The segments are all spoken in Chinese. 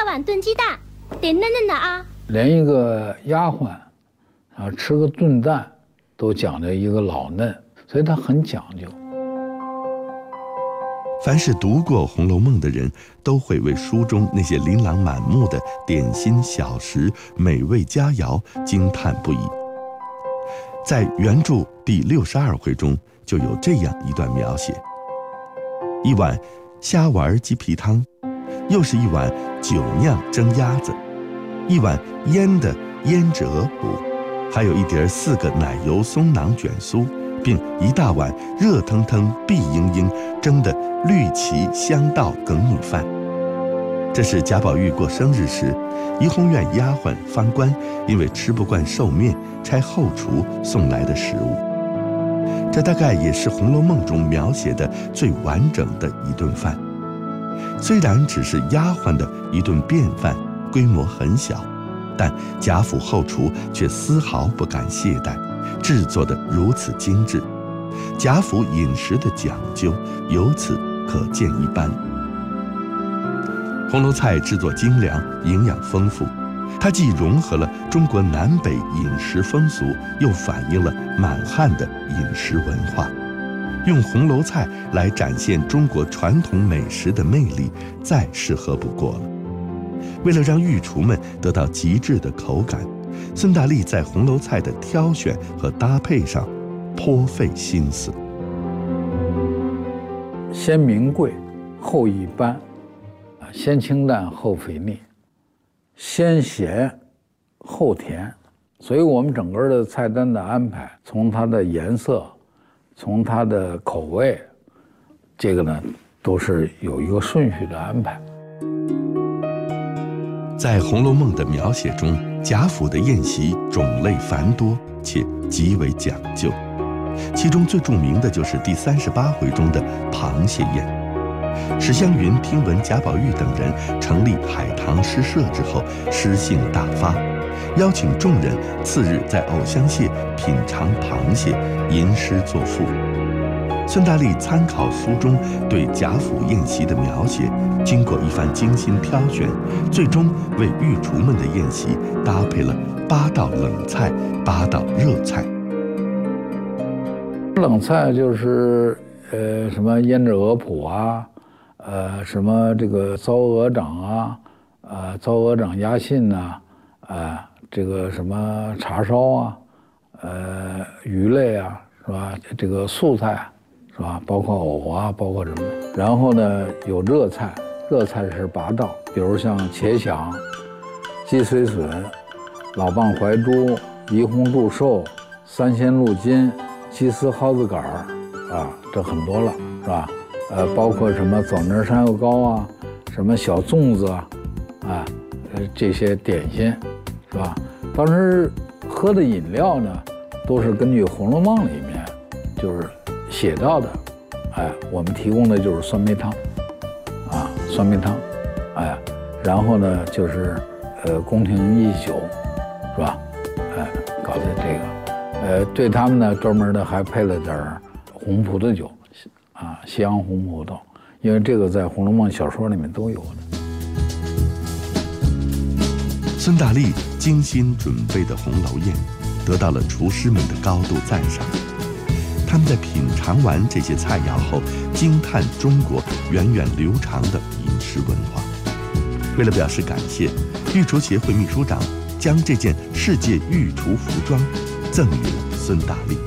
碗炖鸡蛋，得嫩嫩的啊。 连一个丫鬟啊，吃个炖蛋都讲究一个老嫩，所以它很讲究。 凡是读过《红楼梦》的人，都会为书中那些琳琅满目的点心小食、美味佳肴惊叹不已。在原著第62回中，就有这样一段描写：一碗虾丸鸡皮汤，又是一碗酒酿蒸鸭子，一碗腌的胭脂鹅脯，还有一碟4个奶油松囊卷酥，并一大碗热腾腾碧莹莹蒸的绿旗香稻梗米饭。这是贾宝玉过生日时，怡红院丫鬟方官因为吃不惯寿面，差后厨送来的食物。这大概也是《红楼梦》中描写的最完整的一顿饭。虽然只是丫鬟的一顿便饭，规模很小，但贾府后厨却丝毫不敢懈怠，制作得如此精致。贾府饮食的讲究由此可见一斑。红楼菜制作精良，营养丰富，它既融合了中国南北饮食风俗，又反映了满汉的饮食文化。用红楼菜来展现中国传统美食的魅力，再适合不过了。为了让御厨们得到极致的口感，孙大力在红楼菜的挑选和搭配上颇费心思。 先名贵，后一般，先清淡后肥腻，先咸后甜。所以我们整个的菜单的安排，从它的颜色，从它的口味，这个呢都是有一个顺序的安排。 在《红楼梦》的描写中，贾府的宴席种类繁多且极为讲究，其中最著名的就是第38回中的螃蟹宴。史湘云听闻贾宝玉等人成立海棠诗社之后，诗兴大发，邀请众人次日在藕香榭品尝螃蟹，吟诗作赋。孙大力参考书中对贾府宴席的描写，经过一番精心挑选，最终为御厨们的宴席搭配了8道冷菜、8道热菜。 冷菜就是什么胭脂鹅脯啊，什么这个糟鹅掌啊，糟鹅掌鸭信呐，这个什么茶烧啊，鱼类啊，是吧？这个素菜是吧？包括藕啊，包括什么？然后呢，有热菜，热菜是8道，比如像茄鲞、鸡髓笋、老蚌怀珠、怡红肚寿、三鲜鹿筋、鸡丝蒿子杆儿，这很多了，是吧？包括什么枣泥山药糕啊，什么小粽子啊，这些点心，是吧？当时喝的饮料呢，都是根据《红楼梦》里面就是写到的，我们提供的就是酸梅汤，酸梅汤，然后呢就是宫廷一宿，是吧？搞的这个，对他们呢专门的还配了点红葡萄酒，西洋红葡萄，因为这个在《红楼梦》小说里面都有的。 孙大力精心准备的红楼宴，得到了厨师们的高度赞赏。他们在品尝完这些菜肴后，惊叹中国源远流长的饮食文化。为了表示感谢，御厨协会秘书长将这件世界御厨服装赠予了孙大力。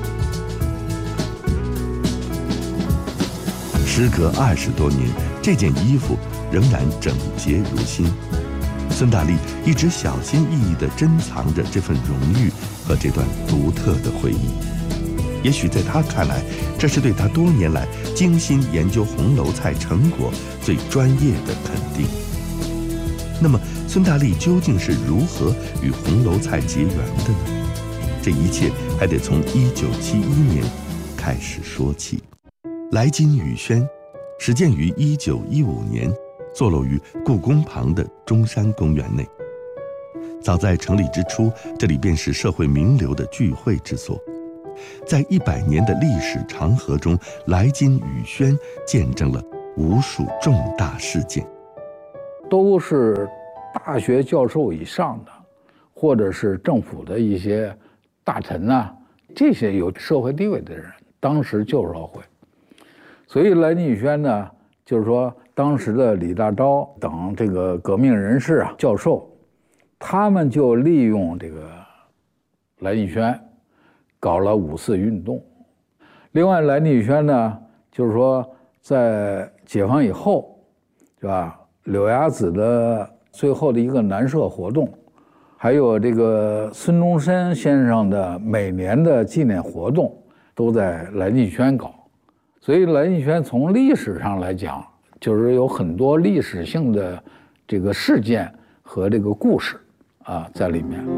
时隔20多年，这件衣服仍然整洁如新。孙大力一直小心翼翼地珍藏着这份荣誉和这段独特的回忆。也许在他看来，这是对他多年来精心研究红楼菜成果最专业的肯定。那么，孙大力究竟是如何与红楼菜结缘的呢？这一切还得从1971年开始说起。来金雨轩始建于1915年，坐落于故宫旁的中山公园内。早在成立之初，这里便是社会名流的聚会之所。在100年的历史长河中，来金雨轩见证了无数重大事件。 都是大学教授以上的，或者是政府的一些大臣啊，这些有社会地位的人，当时就召回。所以来金宇轩呢，就是说当时的李大钊等这个革命人士啊、教授，他们就利用这个来金宇轩搞了五四运动。另外，来金宇轩呢，就是说在解放以后，是吧？柳芽子的最后的一个南社活动，还有这个孙中山先生的每年的纪念活动，都在来金宇轩搞。所以来金宇轩从历史上来讲，就是有很多历史性的这个事件和这个故事啊在里面。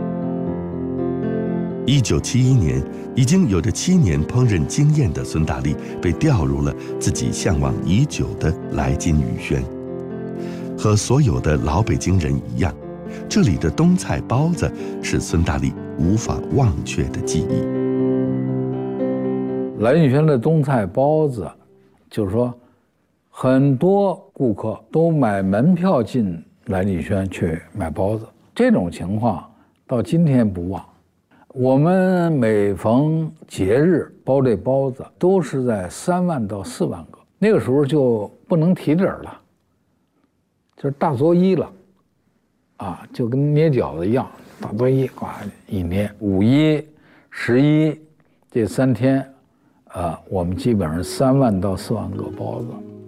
1971年，已经有着7年烹饪经验的孙大力被调入了自己向往已久的来金宇轩。和所有的老北京人一样，这里的冬菜包子是孙大力无法忘却的记忆。 来金宇轩的冬菜包子，就是说，很多顾客都买门票进来金宇轩去买包子，这种情况到今天不忘。我们每逢节日包这包子，都是在3万到4万个，那个时候就不能提底儿了，就是大作揖了，啊，就跟捏饺子一样，大作揖，呱一捏。5一、11这3天。我们基本上3万到4万个包子。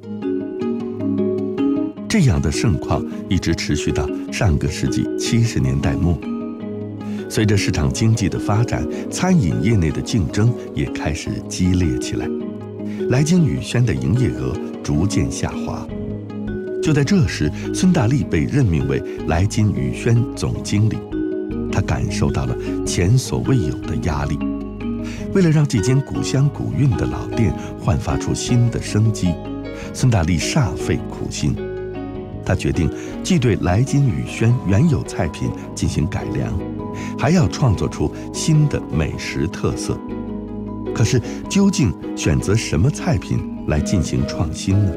这样的盛况一直持续到上个世纪70年代末。随着市场经济的发展，餐饮业内的竞争也开始激烈起来，来金宇轩的营业额逐渐下滑。就在这时，孙大力被任命为来金宇轩总经理，他感受到了前所未有的压力。为了让这间古香古韵的老店焕发出新的生机，孙大力煞费苦心。他决定既对来金宇轩原有菜品进行改良，还要创作出新的美食特色。可是，究竟选择什么菜品来进行创新呢？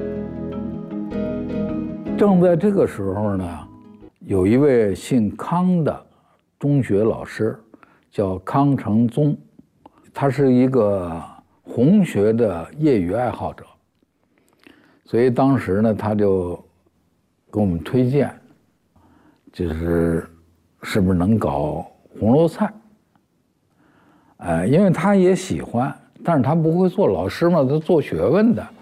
正在这个时候呢，有一位姓康的中学老师，叫康承宗。他是一个红学的业余爱好者，所以当时呢，他就给我们推荐，是不是能搞红楼菜？因为他也喜欢，但是他不会做，老师嘛，他做学问的。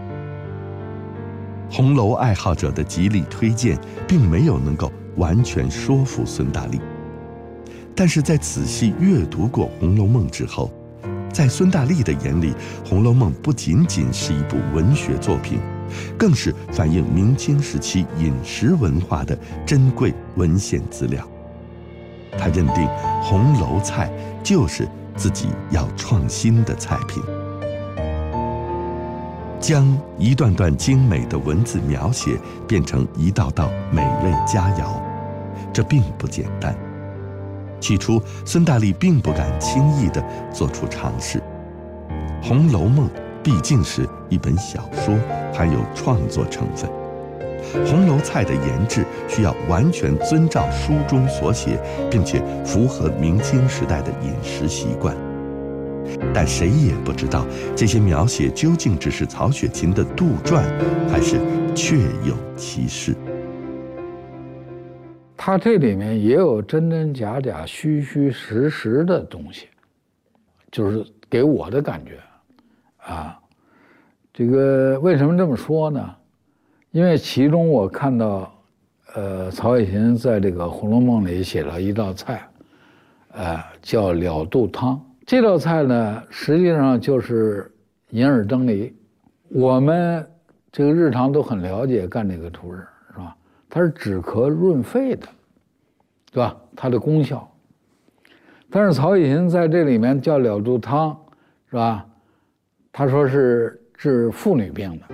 红楼爱好者的极力推荐，并没有能够完全说服孙大力。但是在仔细阅读过《红楼梦》之后，在孙大力的眼里，《红楼梦》不仅仅是一部文学作品，更是反映明清时期饮食文化的珍贵文献资料。他认定红楼菜就是自己要创新的菜品，将一段段精美的文字描写变成一道道美味佳肴，这并不简单。起初，孙大力并不敢轻易地做出尝试。《红楼梦》毕竟是一本小说，含有创作成分。红楼菜的研制需要完全遵照书中所写，并且符合明清时代的饮食习惯。但谁也不知道这些描写究竟只是曹雪芹的杜撰，还是确有其事。 它这里面也有真真假假、虚虚实实的东西，就是给我的感觉，啊，这个为什么这么说呢？因为其中我看到，曹雪芹在这个《红楼梦》里写了一道菜，叫了肚汤。这道菜呢，实际上就是银耳蒸梨。我们这个日常都很了解干这个图是吧？它是止咳润肺的，对吧？它的功效。但是曹雪芹在这里面叫了肚汤，是吧？他说是治妇女病的。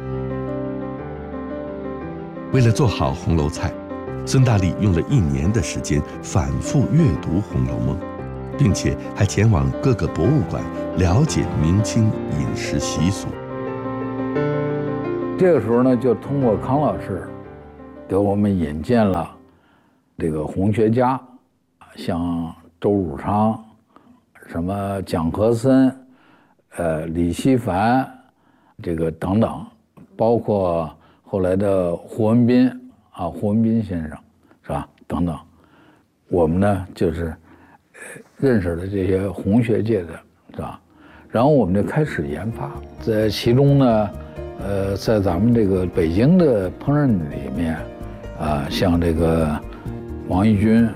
为了做好红楼菜，孙大力用了1年的时间反复阅读《红楼梦》，并且还前往各个博物馆了解明清饮食习俗。 这个时候呢，就通过康老师， 给我们引荐了这个红学家，像周汝昌、什么蒋和森、李希凡，这个等等，包括后来的胡文斌啊，胡文斌先生是吧？等等，我们呢就是认识了这些红学界的是吧？然后我们就开始研发，在其中呢，在咱们这个北京的烹饪里面，像这个王义军，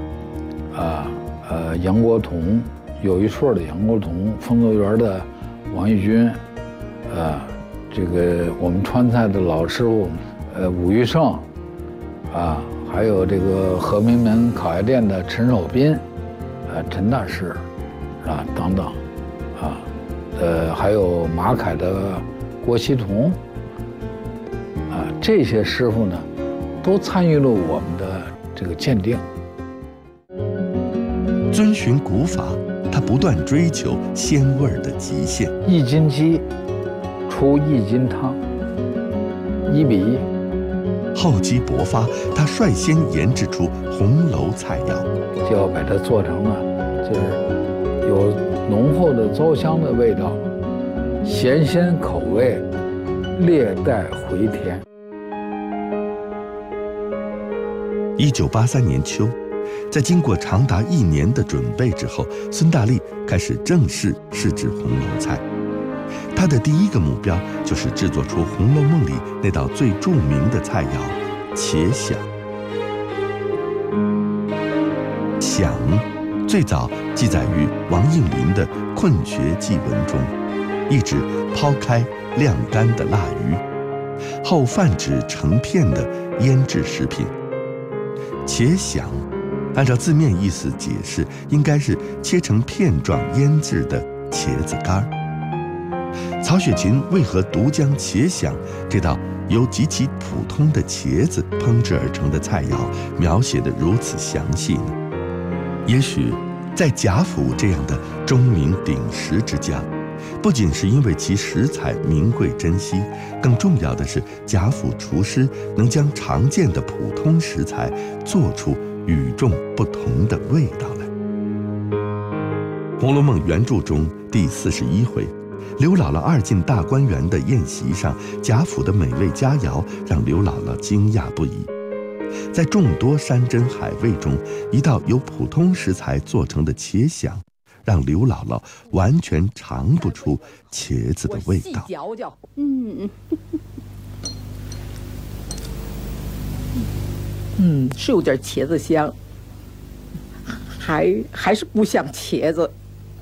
杨国统，有一顺的杨国统，丰泽园的王义军，这个我们川菜的老师傅，武玉胜，还有这个和平门烤鸭店的陈守斌，陈大师，等等，还有马凯的郭希同，这些师傅呢，都参与了我们的这个鉴定。 遵循古法，他不断追求鲜味的极限。 1斤鸡出1斤汤，1比1。 厚积薄发，他率先研制出红楼菜肴， 就要把它做成呢，就是有浓厚的糟香的味道，咸鲜口味，略带回甜。 1983年秋，在经过长达1年的准备之后，孙大力开始正式试制红楼菜。他的第一个目标就是制作出《红楼梦》里那道最著名的菜肴茄鲞。鲞最早记载于王应麟的《困学记文》中，意指抛开晾干的腊鱼，后泛指成片的腌制食品。茄鲞按照字面意思解释，应该是切成片状腌制的茄子干。曹雪芹为何独将茄鲞这道由极其普通的茄子烹制而成的菜肴描写得如此详细呢？也许在贾府这样的钟鸣鼎食之家，不仅是因为其食材名贵珍惜，更重要的是贾府厨师能将常见的普通食材做出与众不同的味道来。《红楼梦》原著中第41回，刘姥姥2进大观园的宴席上，贾府的美味佳肴让刘姥姥惊讶不已。在众多山珍海味中，一道由普通食材做成的茄鲞，让刘姥姥完全尝不出茄子的味道。 嚼嚼，是有点茄子香，还是不像茄子。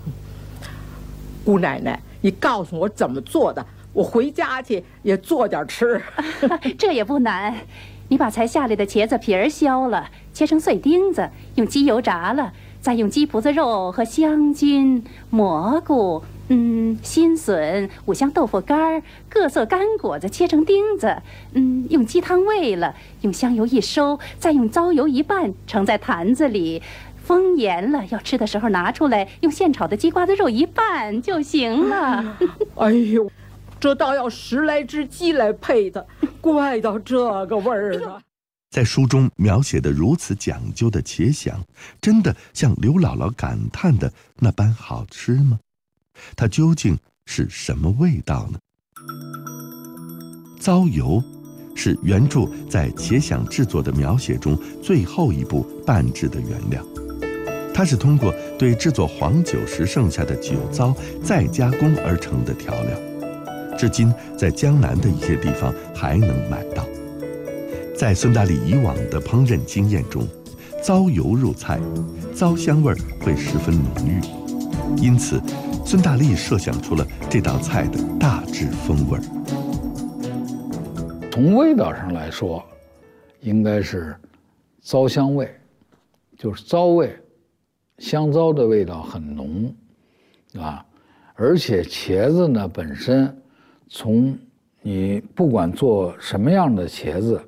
姑奶奶，你告诉我怎么做的，我回家去也做点吃。 这也不难，你把才下来的茄子皮儿削了，切成碎丁子，用鸡油炸了，再用鸡脯子肉和香菌、蘑菇、新笋、五香豆腐干、各色干果子切成丁子，用鸡汤煨了，用香油一收，再用糟油一拌，盛在坛子里。封严了，要吃的时候拿出来，用现炒的鸡瓜子肉一拌就行了。 哎呦，这倒要10来只鸡来配的，怪到这个味儿啊！ 在书中描写的如此讲究的茄鲞，真的像刘姥姥感叹的那般好吃吗？它究竟是什么味道呢？糟油是原著在茄鲞制作的描写中最后一步拌制的原料。它是通过对制作黄酒时剩下的酒糟再加工而成的调料，至今在江南的一些地方还能买到。在孙大力以往的烹饪经验中，糟油入菜，糟香味会十分浓郁，因此孙大力设想出了这道菜的大致风味。 从味道上来说，应该是糟香味，就是糟味。香糟的味道很浓，而且茄子呢本身，从你不管做什么样的茄子，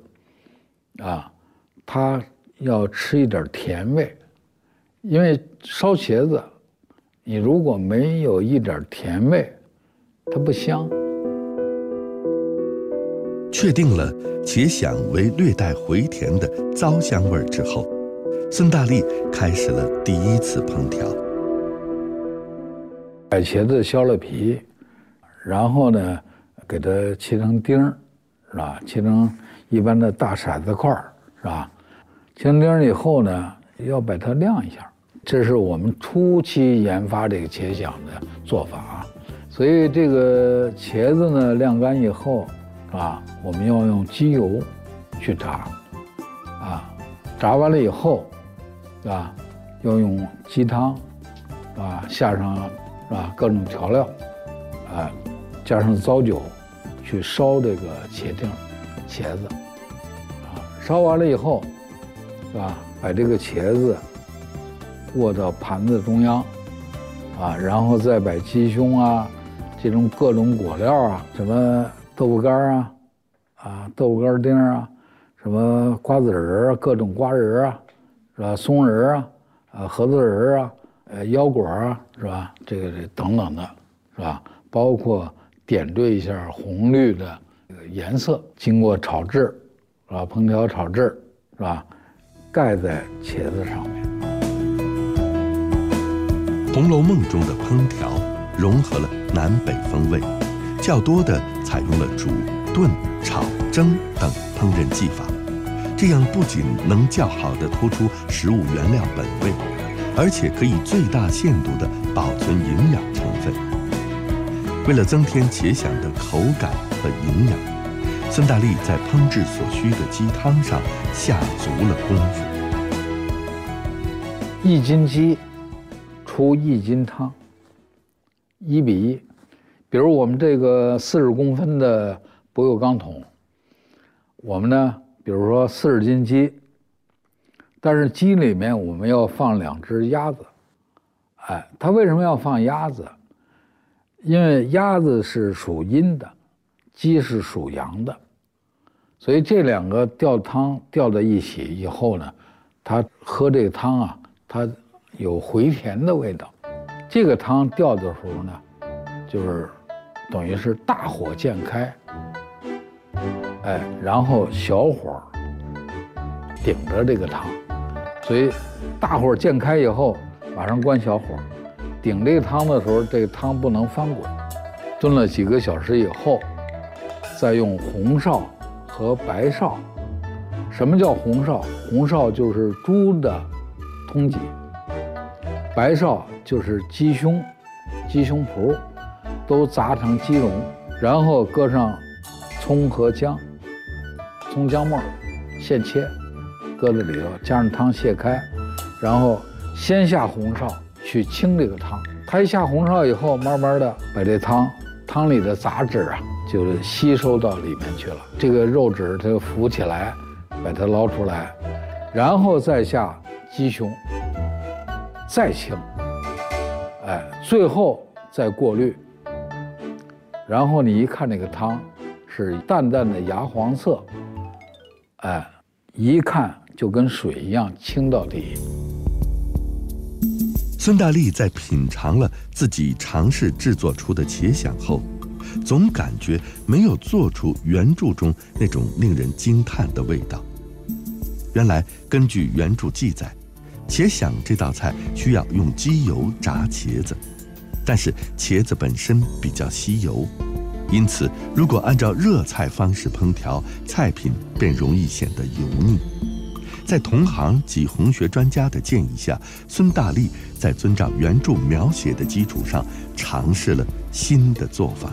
它要吃一点甜味，因为烧茄子，你如果没有一点甜味，它不香。 确定了茄鲞为略带回甜的糟香味之后，孙大力开始了第一次烹调。 把茄子削了皮，然后呢，给它切成丁儿，是吧？切成一般的大骰子块儿，是吧？切成丁儿以后呢，要把它晾一下。这是我们初期研发这个茄鲞的做法啊。所以这个茄子呢，晾干以后，啊，我们要用鸡油去炸，啊，炸完了以后，啊，要用鸡汤，啊，下上啊各种调料，啊，加上糟酒，去烧这个茄子，啊，烧完了以后，是吧？把这个茄子卧到盘子中央，啊，然后再把鸡胸啊，这种各种果料啊，什么豆腐干啊，豆腐干丁啊，什么瓜子仁啊，各种瓜仁啊，是吧？松仁啊，核桃仁啊，腰果啊，是吧？这等等的，是吧？包括点缀一下红绿的颜色，经过炒制，是吧？烹调炒制，是吧？盖在茄子上面。 《红楼梦》中的烹调融合了南北风味，较多的采用了煮、炖、炒、蒸等烹饪技法，这样不仅能较好地突出食物原料本味，而且可以最大限度地保存营养成分。为了增添茄鲞的口感和营养，孙大力在烹制所需的鸡汤上下足了功夫。 1斤鸡出1斤汤，1比1。比如我们这个40公分的不锈钢桶，我们呢，比如说40斤鸡，但是鸡里面我们要放2只鸭子。哎，它为什么要放鸭子？因为鸭子是属阴的，鸡是属阳的，所以这2个吊汤吊在一起以后呢，它喝这个汤啊，它有回甜的味道。这个汤吊的时候呢，就是等于是大火渐开，哎，然后小火顶着这个汤，所以大火渐开以后，马上关小火，顶这个汤的时候，这个汤不能翻滚。炖了几个小时以后，再用红臊和白臊。什么叫红臊？红臊就是猪的通脊，白臊就是鸡胸脯，都砸成鸡蓉，然后搁上葱和姜，葱姜末现切，搁在里头，加上汤卸开，然后先下红臊去清这个汤。它一下红臊以后，慢慢的把这汤里的杂质啊，就是吸收到里面去了。这个肉质它就浮起来，把它捞出来，然后再下鸡胸，再清，哎，最后再过滤。然后你一看这个汤是淡淡的芽黄色，哎，一看就跟水一样清到底。 孙大力在品尝了自己尝试制作出的茄鲞后，总感觉没有做出原著中那种令人惊叹的味道。原来根据原著记载，茄鲞这道菜需要用鸡油炸茄子，但是茄子本身比较吸油，因此如果按照热菜方式烹调，菜品便容易显得油腻。在同行及红学专家的建议下，孙大力在遵照原著描写的基础上，尝试了新的做法。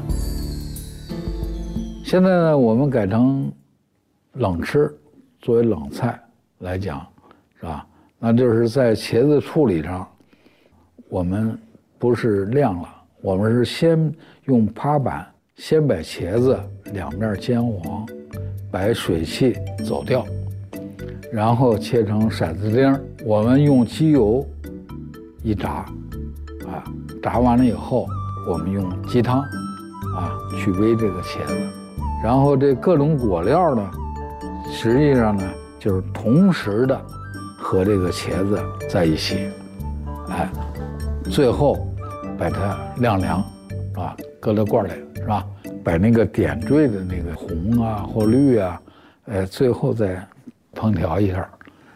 现在呢，我们改成冷吃，作为冷菜来讲，是吧？那就是在茄子处理上，我们不是晾了，我们是先用趴板先把茄子2面煎黄，把水汽走掉，然后切成骰子丁。我们用鸡油一炸，啊，炸完了以后，我们用鸡汤，啊，去煨这个茄子。然后这各种果料呢，实际上呢，就是同时的和这个茄子在一起，哎，最后把它晾凉，是吧？搁到罐里，是吧？ 把那个点缀的那个红啊或绿啊，最后再烹调一下。